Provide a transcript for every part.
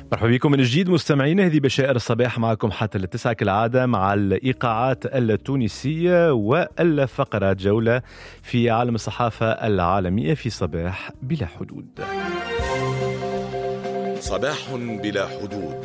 مرحبا بكم من جديد مستمعين. هذه بشائر الصباح معكم حتى التسعة كالعادة مع الإيقاعات التونسية والفقرات جولة في عالم الصحافة العالمية في صباح بلا حدود. صباح بلا حدود.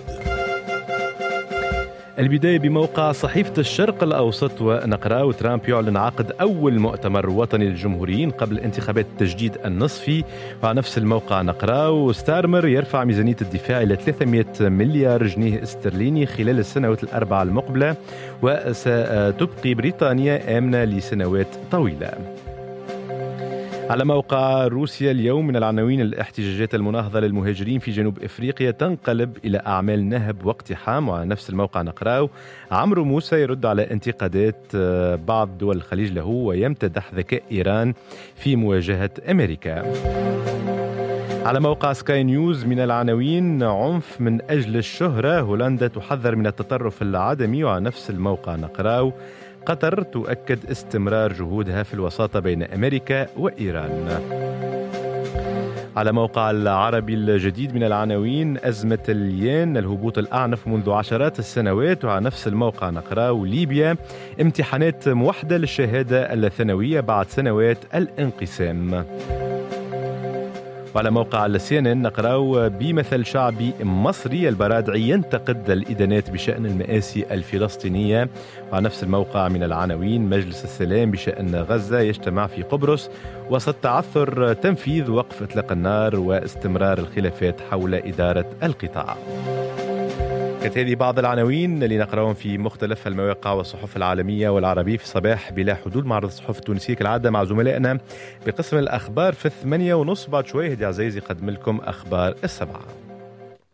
البداية بموقع صحيفة الشرق الأوسط ونقرأ ترامب يعلن عقد أول مؤتمر وطني للجمهوريين قبل انتخابات التجديد النصفي. وعلى نفس الموقع نقرأ ستارمر يرفع ميزانية الدفاع إلى 300 مليار جنيه استرليني خلال السنوات الأربعة المقبلة، وستبقي بريطانيا آمنة لسنوات طويلة. على موقع روسيا اليوم من العناوين: الاحتجاجات المناهضة للمهاجرين في جنوب إفريقيا تنقلب إلى أعمال نهب واقتحام. وعلى نفس الموقع نقرأ عمرو موسى يرد على انتقادات بعض دول الخليج له ويمتدح ذكاء إيران في مواجهة أمريكا. على موقع سكاي نيوز من العناوين: عنف من أجل الشهرة، هولندا تحذر من التطرف العدمي. وعلى نفس الموقع نقرأ قطر تؤكد استمرار جهودها في الوساطة بين أمريكا وإيران. على موقع العربي الجديد من العناوين: أزمة الين، الهبوط الأعنف منذ عشرات السنوات. وعلى نفس الموقع نقرأ ليبيا امتحانات موحدة للشهادة الثانوية بعد سنوات الانقسام. وعلى موقع CNN نقرأ بمثل شعبي مصري، البرادعي ينتقد الإدانات بشأن المآسي الفلسطينية. وعلى نفس الموقع من العناوين: مجلس السلام بشأن غزة يجتمع في قبرص وسط تعثر تنفيذ وقف إطلاق النار واستمرار الخلافات حول إدارة القطاع. كانت هذه بعض العناوين اللي نقرأهم في مختلف المواقع والصحف العالمية والعربية في صباح بلا حدود، معرض الصحف التونسية كالعادة مع زملائنا بقسم الأخبار في 8:30. بعد شوي هدي عزيز يقدم لكم أخبار السبعة.